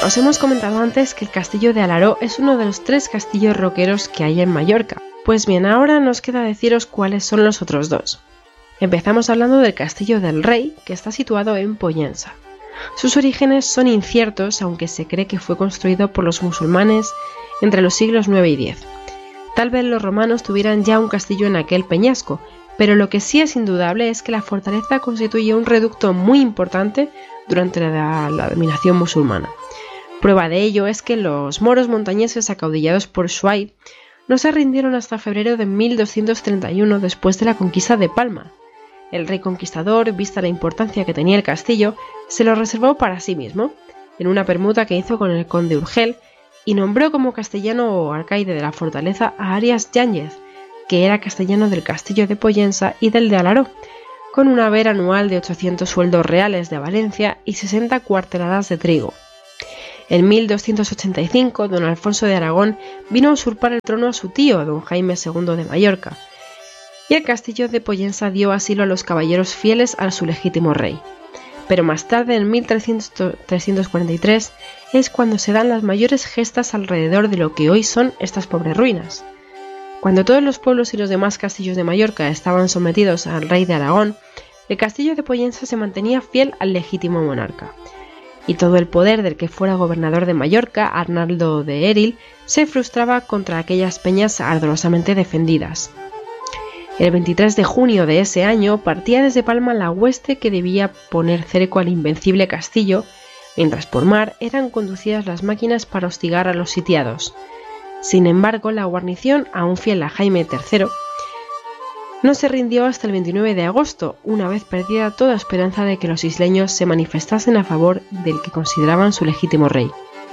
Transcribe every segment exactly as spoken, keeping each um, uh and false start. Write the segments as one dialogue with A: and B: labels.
A: Os hemos comentado antes que el castillo de Alaró es uno de los tres castillos roqueros que hay en Mallorca. Pues bien, ahora nos queda deciros cuáles son los otros dos. Empezamos hablando del castillo del Rey, que está situado en Pollensa. Sus orígenes son inciertos, aunque se cree que fue construido por los musulmanes entre los siglos nueve y diez. Tal vez los romanos tuvieran ya un castillo en aquel peñasco, pero lo que sí es indudable es que la fortaleza constituye un reducto muy importante durante la, la dominación musulmana. Prueba de ello es que los moros montañeses acaudillados por Shuaib no se rindieron hasta febrero de mil doscientos treinta y uno después de la conquista de Palma. El rey conquistador, vista la importancia que tenía el castillo, se lo reservó para sí mismo, en una permuta que hizo con el conde Urgel, y nombró como castellano o alcaide de la fortaleza a Arias Yáñez, que era castellano del castillo de Pollensa y del de Alaró, con un haber anual de ochocientos sueldos reales de Valencia y sesenta cuarteladas de trigo. En mil doscientos ochenta y cinco, don Alfonso de Aragón vino a usurpar el trono a su tío, don Jaime segundo de Mallorca, y el castillo de Pollensa dio asilo a los caballeros fieles a su legítimo rey. Pero más tarde, en mil trescientos cuarenta y tres, es cuando se dan las mayores gestas alrededor de lo que hoy son estas pobres ruinas. Cuando todos los pueblos y los demás castillos de Mallorca estaban sometidos al rey de Aragón, el castillo de Pollensa se mantenía fiel al legítimo monarca, y todo el poder del que fuera gobernador de Mallorca, Arnaldo de Eril, se frustraba contra aquellas peñas ardorosamente defendidas. El veintitrés de junio de ese año partía desde Palma la hueste que debía poner cerco al invencible castillo, mientras por mar eran conducidas las máquinas para hostigar a los sitiados. Sin embargo, la guarnición, aún fiel a Jaime tercero, no se rindió hasta el veintinueve de agosto, una vez perdida toda esperanza de que los isleños se manifestasen a favor del que consideraban su legítimo rey.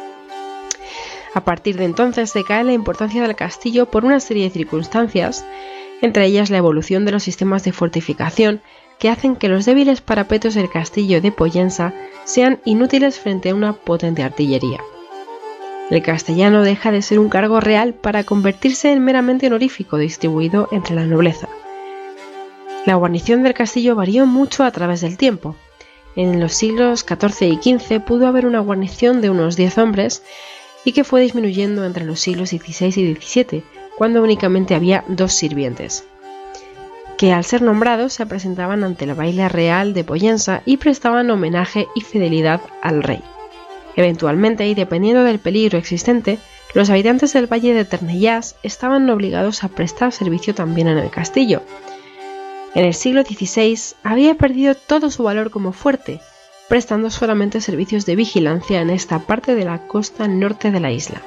A: A partir de entonces decae la importancia del castillo por una serie de circunstancias, entre ellas la evolución de los sistemas de fortificación que hacen que los débiles parapetos del castillo de Pollensa sean inútiles frente a una potente artillería. El castellano deja de ser un cargo real para convertirse en meramente honorífico distribuido entre la nobleza. La guarnición del castillo varió mucho a través del tiempo. En los siglos catorce y quince pudo haber una guarnición de unos diez hombres y que fue disminuyendo entre los siglos dieciséis y diecisiete, cuando únicamente había dos sirvientes, que al ser nombrados se presentaban ante el baile real de Pollensa y prestaban homenaje y fidelidad al rey. Eventualmente, y dependiendo del peligro existente, los habitantes del valle de Ternellás estaban obligados a prestar servicio también en el castillo. En el siglo dieciséis había perdido todo su valor como fuerte, prestando solamente servicios de vigilancia en esta parte de la costa norte de la isla.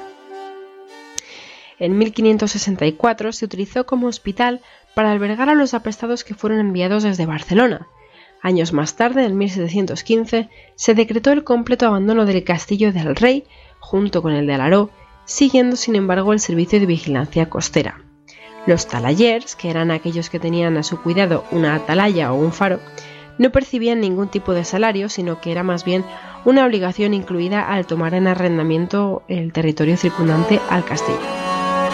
A: En mil quinientos sesenta y cuatro se utilizó como hospital para albergar a los aprestados que fueron enviados desde Barcelona. Años más tarde, en mil setecientos quince, se decretó el completo abandono del castillo del Rey, junto con el de Alaró, siguiendo sin embargo el servicio de vigilancia costera. Los talayers, que eran aquellos que tenían a su cuidado una atalaya o un faro, no percibían ningún tipo de salario, sino que era más bien una obligación incluida al tomar en arrendamiento el territorio circundante al castillo.